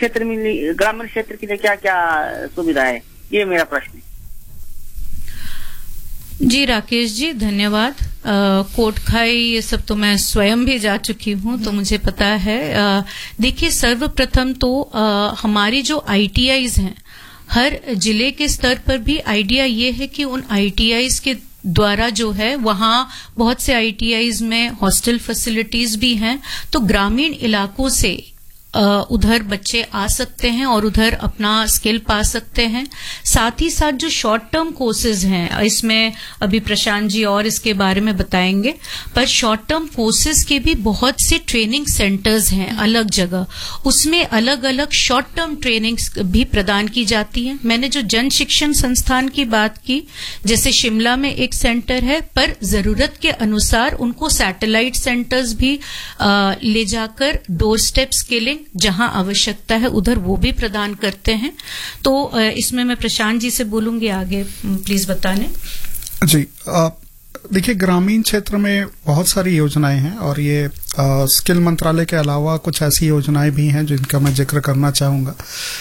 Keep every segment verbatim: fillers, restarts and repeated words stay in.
क्षेत्र में, ग्रामीण क्षेत्र के लिए क्या क्या सुविधा है, ये मेरा प्रश्न है। जी राकेश जी, धन्यवाद। कोटखाई ये सब तो मैं स्वयं भी जा चुकी हूँ, तो मुझे पता है। देखिए, सर्वप्रथम तो आ, हमारी जो आईटीआईज हैं, हर जिले के स्तर पर भी आइडिया ये है कि उन आईटीआईज के द्वारा जो है, वहाँ बहुत से आईटीआईज में हॉस्टल फैसिलिटीज भी हैं, तो ग्रामीण इलाकों से उधर बच्चे आ सकते हैं और उधर अपना स्किल पा सकते हैं। साथ ही साथ जो शॉर्ट टर्म कोर्सेज हैं, इसमें अभी प्रशांत जी और इसके बारे में बताएंगे, पर शॉर्ट टर्म कोर्सेज के भी बहुत से ट्रेनिंग सेंटर्स हैं अलग जगह, उसमें अलग अलग शॉर्ट टर्म ट्रेनिंग्स भी प्रदान की जाती हैं। मैंने जो जन शिक्षण संस्थान की बात की, जैसे शिमला में एक सेंटर है, पर जरूरत के अनुसार उनको सैटेलाइट सेंटर्स भी आ, ले जाकर डोर स्टेप स्किलिंग जहां आवश्यकता है उधर वो भी प्रदान करते हैं। तो इसमें मैं प्रशांत जी से बोलूंगी, आगे प्लीज बताने। जी, देखिए, ग्रामीण क्षेत्र में बहुत सारी योजनाएं हैं और ये आ, स्किल मंत्रालय के अलावा कुछ ऐसी योजनाएं भी हैं जिनका मैं जिक्र करना चाहूंगा।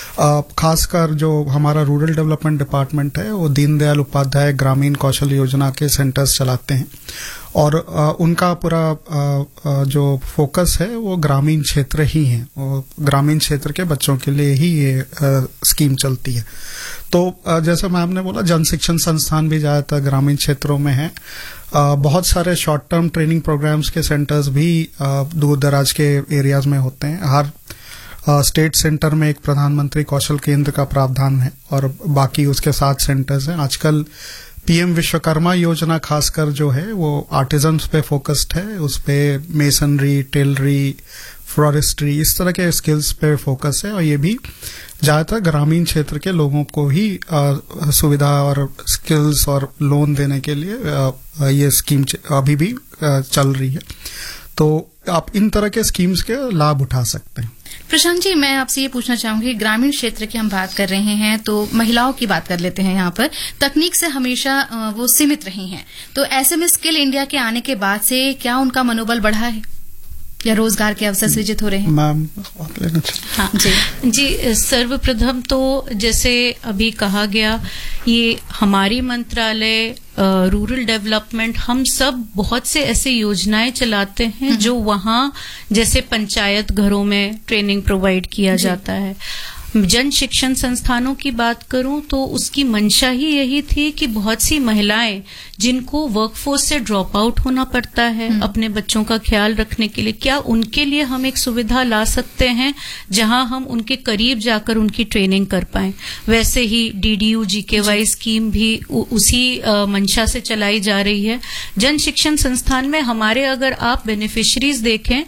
खासकर जो हमारा रूरल डेवलपमेंट डिपार्टमेंट है, वो दीनदयाल उपाध्याय ग्रामीण कौशल योजना के सेंटर्स चलाते हैं और आ, उनका पूरा आ, जो फोकस है वो ग्रामीण क्षेत्र ही है। वो ग्रामीण क्षेत्र के बच्चों के लिए ही ये आ, स्कीम चलती है। तो आ, जैसे मैम ने बोला, जन शिक्षण संस्थान भी ज्यादातर ग्रामीण क्षेत्रों में है। आ, बहुत सारे शॉर्ट टर्म ट्रेनिंग प्रोग्राम्स के सेंटर्स भी दूर दराज के एरियाज में होते हैं। हर आ, स्टेट सेंटर में एक प्रधानमंत्री कौशल केंद्र का प्रावधान है और बाकी उसके सात सेंटर्स हैं। आजकल पीएम विश्वकर्मा योजना खासकर जो है वो आर्टिजन्स पे फोकस्ड है, उस पे मेसनरी, टेलरी, फॉरेस्ट्री, इस तरह के स्किल्स पे फोकस है और ये भी ज्यादातर ग्रामीण क्षेत्र के लोगों को ही आ, सुविधा और स्किल्स और लोन देने के लिए आ, ये स्कीम अभी भी आ, चल रही है। तो आप इन तरह के स्कीम्स के लाभ उठा सकते हैं। प्रशांत जी, मैं आपसे ये पूछना चाहूंगी, ग्रामीण क्षेत्र की हम बात कर रहे हैं तो महिलाओं की बात कर लेते हैं। यहाँ पर तकनीक से हमेशा वो सीमित रही हैं, तो ऐसे में स्किल इंडिया के आने के बाद से क्या उनका मनोबल बढ़ा है या रोजगार के अवसर सृजित हो रहे हैं? मैम, हाँ जी जी सर्वप्रथम तो जैसे अभी कहा गया, ये हमारी मंत्रालय रूरल डेवलपमेंट, हम सब बहुत से ऐसे योजनाएं चलाते हैं जो वहाँ जैसे पंचायत घरों में ट्रेनिंग प्रोवाइड किया जाता है। जन शिक्षण संस्थानों की बात करूं तो उसकी मंशा ही यही थी कि बहुत सी महिलाएं जिनको वर्कफोर्स से ड्रॉप आउट होना पड़ता है अपने बच्चों का ख्याल रखने के लिए, क्या उनके लिए हम एक सुविधा ला सकते हैं जहां हम उनके करीब जाकर उनकी ट्रेनिंग कर पाएं। वैसे ही डीडीयू जीकेवाई स्कीम भी उसी मंशा से चलाई जा रही है। जन शिक्षण संस्थान में हमारे अगर आप बेनिफिशरीज देखें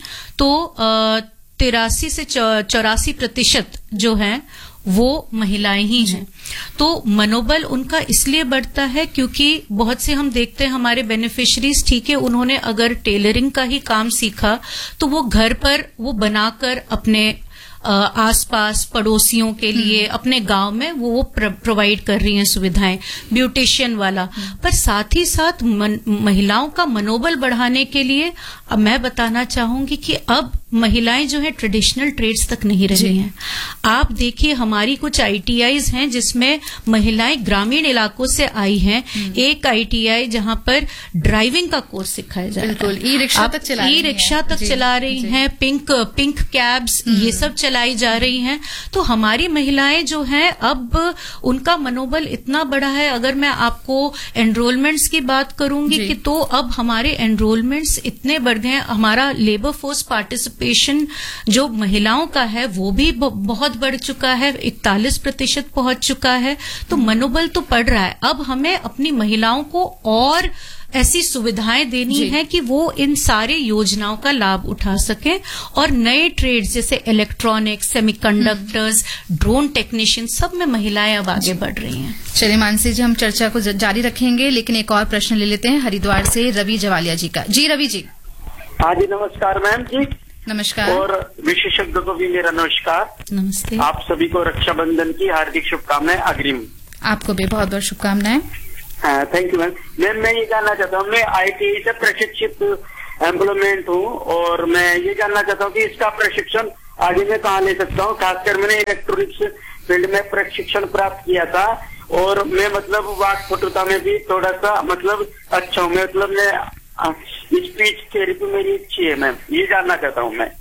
तो तिरासी से चौरासी प्रतिशत जो है वो महिलाएं ही हैं। तो मनोबल उनका इसलिए बढ़ता है क्योंकि बहुत से हम देखते हैं हमारे बेनिफिशरीज, ठीक है, उन्होंने अगर टेलरिंग का ही काम सीखा तो वो घर पर वो बनाकर अपने आसपास पड़ोसियों के लिए अपने गांव में वो वो प्रोवाइड कर रही हैं सुविधाएं, ब्यूटिशियन वाला। पर साथ ही साथ मन, महिलाओं का मनोबल बढ़ाने के लिए अब मैं बताना चाहूंगी कि अब महिलाएं जो है ट्रेडिशनल ट्रेड्स तक नहीं रही हैं। आप देखिए, हमारी कुछ आईटीआईज हैं जिसमें महिलाएं ग्रामीण इलाकों से आई हैं। एक आईटीआई जहां पर ड्राइविंग का कोर्स सिखाया जा रहा है, ई रिक्शा तक चला ई रिक्शा तक चला रही हैं, पिंक पिंक कैब्स ये सब चलाई जा रही हैं। तो हमारी महिलाएं जो हैं अब उनका मनोबल इतना बड़ा है। अगर मैं आपको एनरोलमेंट्स की बात करूंगी कि तो अब हमारे एनरोलमेंट्स इतने बढ़ गए हैं। हमारा लेबर फोर्स पार्टिसिपेशन जो महिलाओं का है वो भी बहुत बढ़ चुका है, इकतालीस प्रतिशत पहुंच चुका है। तो मनोबल तो बढ़ रहा है। अब हमें अपनी महिलाओं को और ऐसी सुविधाएं देनी है कि वो इन सारे योजनाओं का लाभ उठा सकें और नए ट्रेड्स जैसे इलेक्ट्रॉनिक्स, सेमीकंडक्टर्स, ड्रोन टेक्नीशियन, सब में महिलाएं अब आगे बढ़ रही हैं। चलिए मानसी जी, हम चर्चा को जारी रखेंगे, लेकिन एक और प्रश्न ले लेते हैं हरिद्वार से रवि जवालिया जी का। जी रवि जी। हाँ जी, नमस्कार मैम जी। नमस्कार। और विशेषज्ञ को भी मेरा नमस्कार। नमस्ते। आप सभी को रक्षाबंधन की हार्दिक शुभकामनाएं अग्रिम। आपको भी बहुत बहुत शुभकामनाएं। हाँ, थैंक यू मैम। मैम, मैं ये जानना चाहता हूँ, मैं आईटीआई से प्रशिक्षित एम्प्लॉयमेंट हूँ और मैं ये जानना चाहता हूँ कि इसका प्रशिक्षण आगे मैं कहाँ ले सकता हूँ। खासकर मैंने इलेक्ट्रॉनिक्स फील्ड में प्रशिक्षण प्राप्त किया था और मैं मतलब वाक्पटुता में भी थोड़ा सा मतलब अच्छा हूँ। मतलब मैं स्पीच थेरेपी मेरी अच्छी है मैम, ये जानना चाहता हूँ मैं।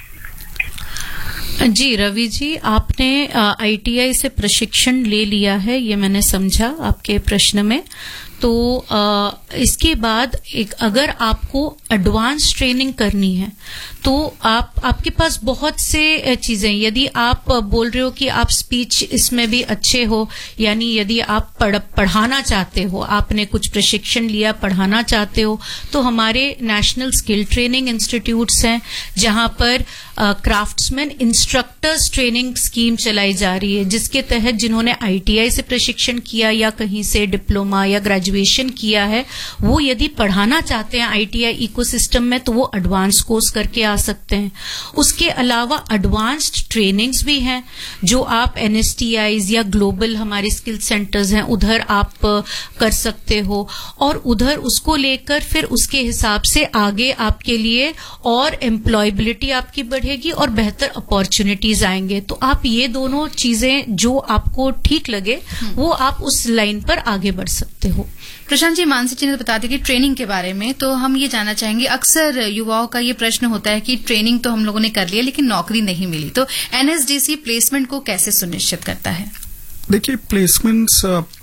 जी रवि जी, आपने आईटीआई से प्रशिक्षण ले लिया है, ये मैंने समझा आपके प्रश्न में। तो आ, इसके बाद एक अगर आपको एडवांस ट्रेनिंग करनी है तो आप आपके पास बहुत से चीजें, यदि आप बोल रहे हो कि आप स्पीच इसमें भी अच्छे हो, यानी यदि आप पढ़, पढ़ाना चाहते हो, आपने कुछ प्रशिक्षण लिया, पढ़ाना चाहते हो, तो हमारे नेशनल स्किल ट्रेनिंग इंस्टीट्यूट्स हैं जहां पर क्राफ्ट्समैन इंस्ट्रक्टर्स ट्रेनिंग स्कीम चलाई जा रही है, जिसके तहत जिन्होंने आईटीआई से प्रशिक्षण किया या कहीं से डिप्लोमा या ग्रेजुएशन किया है, वो यदि पढ़ाना चाहते हैं आईटीआई इकोसिस्टम में तो वो एडवांस कोर्स करके आ सकते हैं। उसके अलावा एडवांस्ड ट्रेनिंग्स भी हैं जो आप एनएसटीआईज या ग्लोबल हमारे स्किल सेंटर्स हैं उधर आप कर सकते हो, और उधर उसको लेकर फिर उसके हिसाब से आगे आपके लिए और एम्प्लॉयबिलिटी आपकी बढ़ेगी और बेहतर अपॉर्चुनिटीज आएंगे। तो आप ये दोनों चीजें जो आपको ठीक लगे वो आप उस लाइन पर आगे बढ़ सकते हो। प्रशांत जी, मानसी जी ने बता दी कि ट्रेनिंग के बारे में, तो हम ये जानना चाहेंगे, अक्सर युवाओं का ये प्रश्न होता है कि ट्रेनिंग तो हम लोगों ने कर लिया लेकिन नौकरी नहीं मिली, तो एनएसडीसी प्लेसमेंट को कैसे सुनिश्चित करता है? देखिए, प्लेसमेंट्स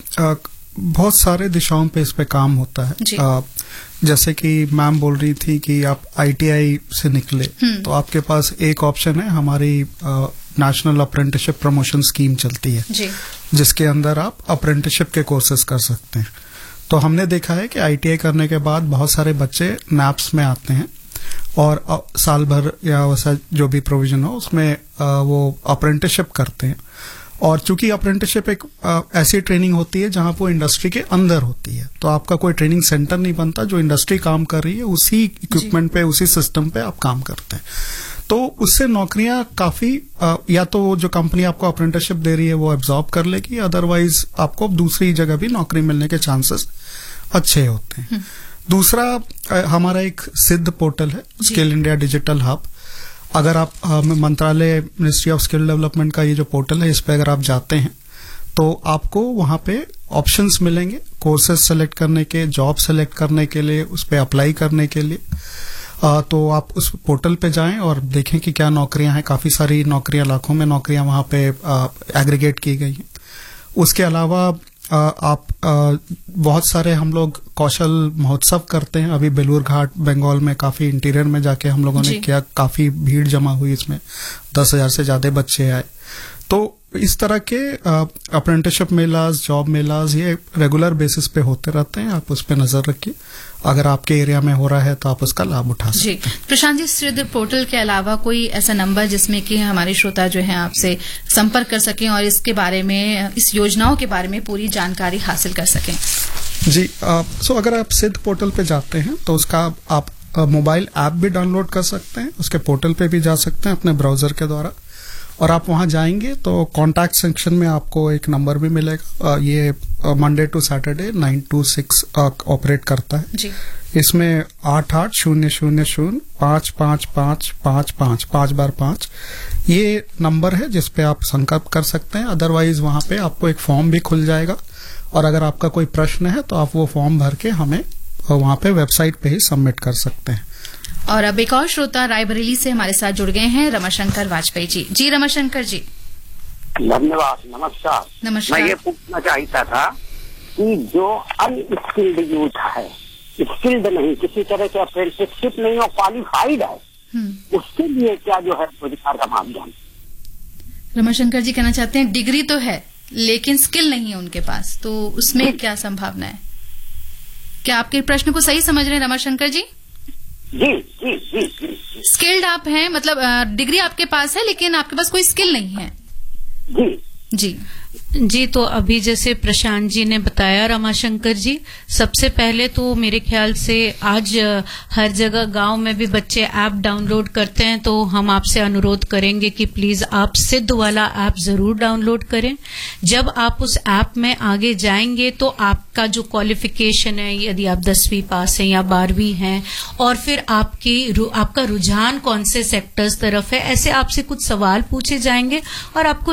बहुत सारे दिशाओं पे इस पे काम होता है। आ, जैसे कि मैम बोल रही थी कि आप आईटीआई से निकले तो आपके पास एक ऑप्शन है, हमारी नेशनल अप्रेंटिसशिप प्रमोशन स्कीम चलती है जी, जिसके अंदर आप अप्रेंटिसशिप के कोर्सेज कर सकते हैं। तो हमने देखा है कि आईटीआई करने के बाद बहुत सारे बच्चे नैप्स में आते हैं और साल भर या वैसा जो भी प्रोविजन हो उसमें वो अप्रेंटिसशिप करते हैं। और चूंकि अप्रेंटिसशिप एक आ, ऐसी ट्रेनिंग होती है जहां वो इंडस्ट्री के अंदर होती है, तो आपका कोई ट्रेनिंग सेंटर नहीं बनता, जो इंडस्ट्री काम कर रही है उसी इक्विपमेंट पे, उसी सिस्टम पे आप काम करते हैं। तो उससे नौकरियां काफी आ, या तो जो कंपनी आपको अप्रेंटिसशिप दे रही है वो एब्जॉर्ब कर लेगी, अदरवाइज आपको दूसरी जगह भी नौकरी मिलने के चांसेस अच्छे होते हैं। दूसरा आ, हमारा एक सिद्ध पोर्टल है, स्किल इंडिया डिजिटल हब। अगर आप मंत्रालय मिनिस्ट्री ऑफ स्किल डेवलपमेंट का ये जो पोर्टल है, इस पे अगर आप जाते हैं तो आपको वहां पे ऑप्शंस मिलेंगे कोर्सेज सेलेक्ट करने के, जॉब सेलेक्ट करने के लिए, उस पे अप्लाई करने के लिए। आ, तो आप उस पोर्टल पे जाएं और देखें कि क्या नौकरियां हैं। काफी सारी नौकरियां, लाखों में नौकरियां वहां पे एग्रीगेट की गई हैं। उसके अलावा आ, आप आ, बहुत सारे हम लोग कौशल महोत्सव करते हैं। अभी बेलूर घाट बंगाल में काफी इंटीरियर में जाके हम लोगों ने किया, काफी भीड़ जमा हुई, इसमें दस हजार से ज्यादा बच्चे आए। तो इस तरह के अप्रेंटिसशिप मेलाज, जॉब मेलाज, ये रेगुलर बेसिस पे होते रहते हैं। आप उस पर नजर रखिए, अगर आपके एरिया में हो रहा है तो आप उसका लाभ उठा सकते हैं। प्रशांत जी, सिद्ध पोर्टल के अलावा कोई ऐसा नंबर जिसमें कि हमारे श्रोता जो हैं आपसे संपर्क कर सकें और इसके बारे में, इस योजनाओं के बारे में पूरी जानकारी हासिल कर सकें? जी, आ, सो अगर आप सिद्ध पोर्टल पे जाते हैं तो उसका आप मोबाइल ऐप भी डाउनलोड कर सकते हैं, उसके पोर्टल पे भी जा सकते हैं अपने ब्राउजर के द्वारा। और आप वहां जाएंगे तो कॉन्टैक्ट सेक्शन में आपको एक नंबर भी मिलेगा। ये Monday to Saturday nine to six operate करता है जी। इसमें आठ आठ शून्य शून्य शून्य पांच पांच पांच पांच पांच पांच बार पांच ये नंबर है जिसपे आप संपर्क कर सकते हैं। अदरवाइज वहां पे आपको एक फॉर्म भी खुल जाएगा और अगर आपका कोई प्रश्न है तो आप वो फॉर्म भर के हमें वहां पे वेबसाइट पे ही सबमिट कर सकते हैं। और अब एक और श्रोता रायबरेली से हमारे साथ जुड़ गए हैं, रमाशंकर वाजपेयी जी। जी रमाशंकर जी, धन्यवाद, नमस्कार। नमस्कार। मैं ये पूछना चाहता था कि जो अनस्किल्ड यूथ है, स्किल्ड नहीं, किसी तरह के अप्रेंटिसशिप नहीं और क्वालिफाइड है, उसके लिए क्या जो है रोजगार का माध्यम? रमाशंकर जी कहना चाहते हैं डिग्री तो है लेकिन स्किल नहीं है उनके पास, तो उसमें क्या संभावना है? क्या आपके प्रश्न को सही समझ रहे हैं रमाशंकर जी? जी जी जी जी। स्किल्ड आप हैं, मतलब डिग्री आपके पास है लेकिन आपके पास कोई स्किल नहीं है? जी जी। जी, तो अभी जैसे प्रशांत जी ने बताया, रमाशंकर जी, सबसे पहले तो मेरे ख्याल से आज हर जगह गांव में भी बच्चे ऐप डाउनलोड करते हैं, तो हम आपसे अनुरोध करेंगे कि प्लीज आप सिद्ध वाला ऐप जरूर डाउनलोड करें। जब आप उस ऐप में आगे जाएंगे तो आपका जो क्वालिफिकेशन है, यदि आप दसवीं पास हैं या बारहवीं हैं, और फिर आपकी आपका रुझान कौन से सेक्टर्स तरफ है, ऐसे आपसे कुछ सवाल पूछे जाएंगे और आपको